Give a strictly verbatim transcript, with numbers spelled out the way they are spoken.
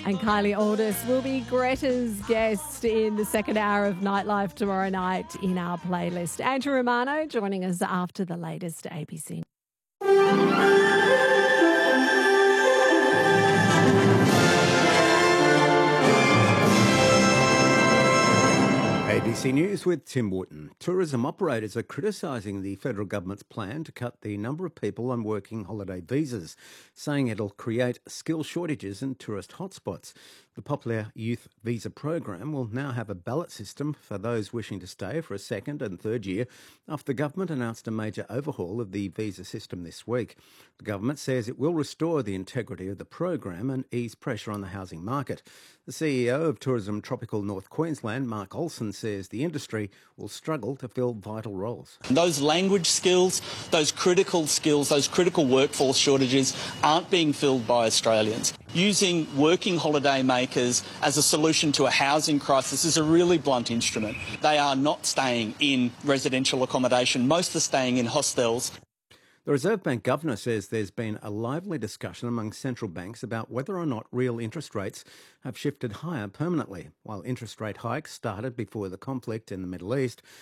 And Kylie Aldis will be Greta's guest in the second hour of Nightlife tomorrow night in our playlist. Andrew Romano joining us after the latest A B C. A B C News with Tim Wootton. Tourism operators are criticising the federal government's plan to cut the number of people on working holiday visas, saying it'll create skill shortages in tourist hotspots. The popular youth visa program will now have a ballot system for those wishing to stay for a second and third year after the government announced a major overhaul of the visa system this week. The government says it will restore the integrity of the program and ease pressure on the housing market. The C E O of Tourism Tropical North Queensland, Mark Olsen, says the industry will struggle to fill vital roles. Those language skills, those critical skills, those critical workforce shortages aren't being filled by Australians. Using working holiday makers as a solution to a housing crisis is a really blunt instrument. They are not staying in residential accommodation. Most are staying in hostels. The Reserve Bank Governor says there's been a lively discussion among central banks about whether or not real interest rates have shifted higher permanently. While interest rate hikes started before the conflict in the Middle East,